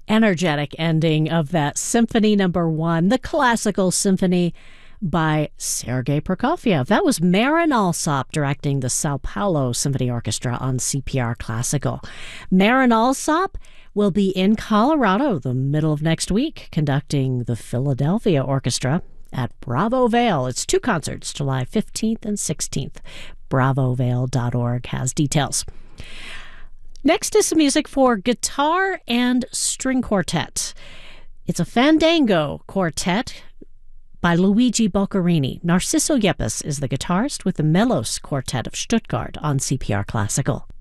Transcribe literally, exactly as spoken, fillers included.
energetic ending of that Symphony Number One, the classical symphony by Sergei Prokofiev. That was Marin Alsop directing the Sao Paulo Symphony Orchestra on C P R Classical. Marin Alsop will be in Colorado the middle of next week conducting the Philadelphia Orchestra at Bravo Vale. It's two concerts, July fifteenth and sixteenth. bravo vale dot org has details. Next is some music for guitar and string quartet. It's a Fandango quartet by Luigi Boccherini. Narciso Yepes is the guitarist with the Melos Quartet of Stuttgart on C P R Classical.